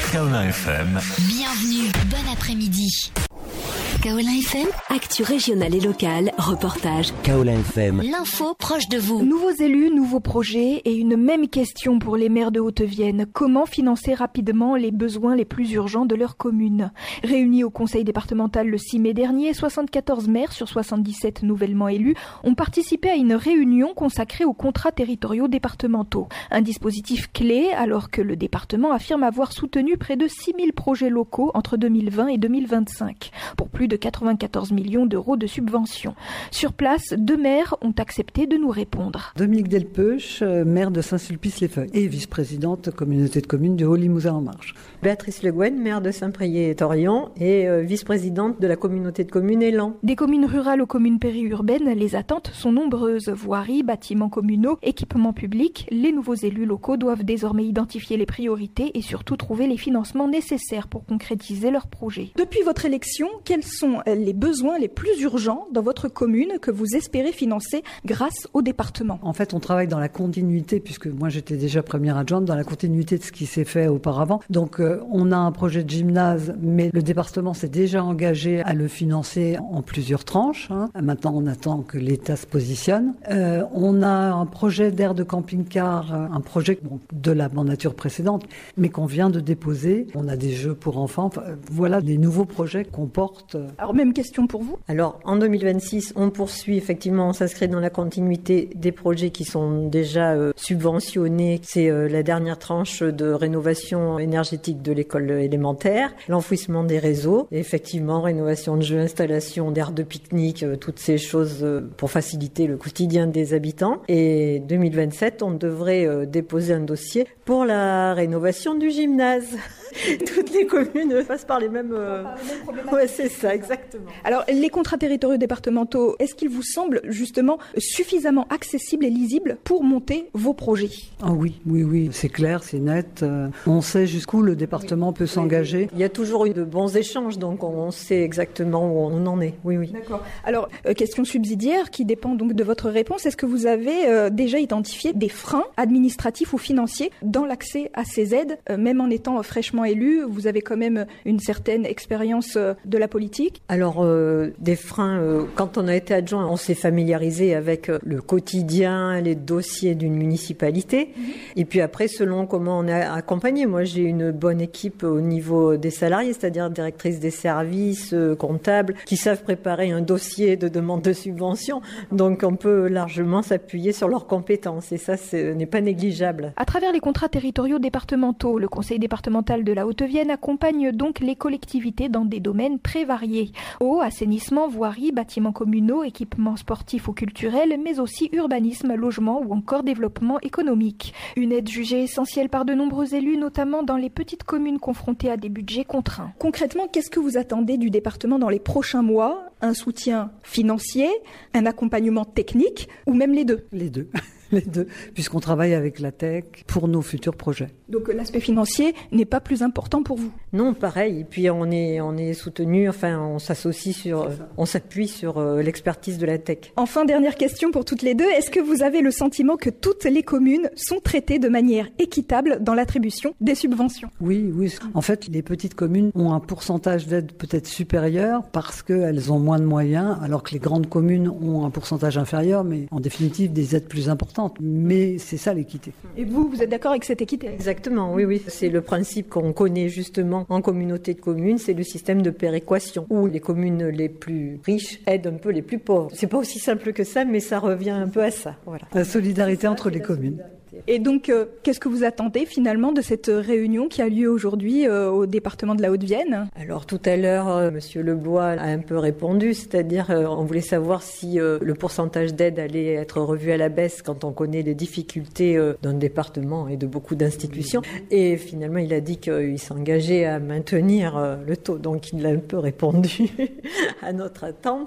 Kaolin FM. Bienvenue, bon après-midi. Kaolin FM, actu régionale et locale, reportage. Kaolin FM. L'info proche de vous. Nouveaux élus, nouveaux projets et une même question pour les maires de Haute-Vienne. Comment financer rapidement les besoins les plus urgents de leur commune? Réunis au conseil départemental le 6 mai dernier, 74 maires sur 77 nouvellement élus ont participé à une réunion consacrée aux contrats territoriaux départementaux. Un dispositif clé alors que le département affirme avoir soutenu près de 6000 projets locaux entre 2020 et 2025 pour plus de 94 millions d'euros de subventions. Sur place, 2 maires ont accepté de nous répondre. Dominique Delpeuch, maire de Saint-Sulpice-les-Feuilles et vice-présidente communauté de communes de Haut-Limousin-en-Marche. Béatrice Le Guen, maire de Saint-Priest-et-Thorion et vice-présidente de la communauté de communes Élan. Des communes rurales aux communes périurbaines, les attentes sont nombreuses. Voiries, bâtiments communaux, équipements publics, les nouveaux élus locaux doivent désormais identifier les priorités et surtout trouver les financements nécessaires pour concrétiser leurs projets. Depuis votre élection, quels sont les besoins les plus urgents dans votre commune que vous espérez financer grâce au département? En fait, on travaille dans la continuité, puisque moi j'étais déjà première adjointe, dans la continuité de ce qui s'est fait auparavant. Donc on a un projet de gymnase, mais le département s'est déjà engagé à le financer en plusieurs tranches. Maintenant, on attend que l'État se positionne. On a un projet d'aire de camping-car, un projet de la mandature précédente, mais qu'on vient de déposer. On a des jeux pour enfants. Enfin, voilà les nouveaux projets qu'on porte. Alors, même question pour vous. Alors, en 2026, on poursuit effectivement, on s'inscrit dans la continuité des projets qui sont déjà subventionnés. C'est la dernière tranche de rénovation énergétique de l'école élémentaire, l'enfouissement des réseaux, et effectivement, rénovation de jeux, installation d'aires de pique-nique, toutes ces choses pour faciliter le quotidien des habitants. Et 2027, on devrait déposer un dossier pour la rénovation du gymnase. Toutes les communes passent par les mêmes problématiques. Ouais, c'est ça, exactement. Alors, les contrats territoriaux départementaux, est-ce qu'ils vous semblent justement suffisamment accessibles et lisibles pour monter vos projets? Ah oui, c'est clair, c'est net. On sait jusqu'où le département peut s'engager. Il y a toujours eu de bons échanges, donc on sait exactement où on en est. Oui. D'accord. Alors, question subsidiaire qui dépend donc de votre réponse. Est-ce que vous avez déjà identifié des freins administratifs ou financiers dans l'accès à ces aides, même en étant fraîchement élu? Vous avez quand même une certaine expérience de la politique. Alors, des freins, quand on a été adjoint, on s'est familiarisé avec le quotidien, les dossiers d'une municipalité. Et puis après, selon comment on a accompagné, moi j'ai une bonne équipe au niveau des salariés, c'est-à-dire directrice des services, comptables, qui savent préparer un dossier de demande de subvention. Donc on peut largement s'appuyer sur leurs compétences et ça, ce n'est pas négligeable. À travers les contrats territoriaux départementaux, le conseil départemental de la Haute-Vienne accompagne donc les collectivités dans des domaines très variés. Eau, assainissement, voirie, bâtiments communaux, équipements sportifs ou culturels, mais aussi urbanisme, logement ou encore développement économique. Une aide jugée essentielle par de nombreux élus, notamment dans les petites communes confrontées à des budgets contraints. Concrètement, qu'est-ce que vous attendez du département dans les prochains mois? Un soutien financier, un accompagnement technique ou même les deux? Les deux, puisqu'on travaille avec la tech pour nos futurs projets. Donc l'aspect financier n'est pas plus important pour vous? Non, pareil. Et puis on est soutenu, on s'associe on s'appuie sur l'expertise de la tech. Enfin, dernière question pour toutes les deux. Est-ce que vous avez le sentiment que toutes les communes sont traitées de manière équitable dans l'attribution des subventions? Oui. En fait, les petites communes ont un pourcentage d'aide peut-être supérieur parce qu'elles ont moins de moyens, alors que les grandes communes ont un pourcentage inférieur, mais en définitive des aides plus importantes. Mais c'est ça l'équité. Et vous êtes d'accord avec cette équité? Exactement, oui. C'est le principe qu'on connaît justement en communauté de communes, c'est le système de péréquation, où les communes les plus riches aident un peu les plus pauvres. C'est pas aussi simple que ça, mais ça revient un peu à ça. Voilà. La solidarité entre les communes. Et donc, qu'est-ce que vous attendez finalement de cette réunion qui a lieu aujourd'hui au département de la Haute-Vienne? Alors tout à l'heure, Monsieur Lebois a un peu répondu, c'est-à-dire on voulait savoir si le pourcentage d'aide allait être revu à la baisse quand on connaît les difficultés d'un département et de beaucoup d'institutions. Et finalement, il a dit qu'il s'engageait à maintenir le taux, donc il a un peu répondu à notre attente.